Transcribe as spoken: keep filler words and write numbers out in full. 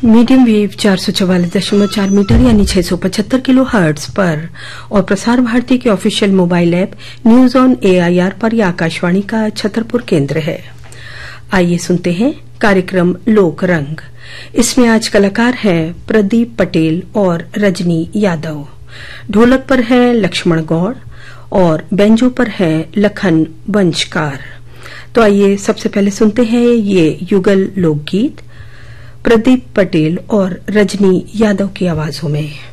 Medium wave चार सौ चवालीस दशमलव चार मीटर यानी छह सौ पचहत्तर किलो हर्ट्ज पर और प्रसार भारती के official mobile app news on AIR पर यह आकाशवाणी का छतरपुर केंद्र है। आइए सुनते हैं कार्यक्रम लोक रंग। इसमें आज कलाकार हैं प्रदीप पटेल और रजनी यादव। ढोलक पर हैं लक्ष्मण गौड़ और बैंजो पर हैं लखन वंशकार। तो आइए सबसे पहले सुनते हैं ये युगल लोकगीत प्रदीप पटेल और रजनी यादव की आवाजों में।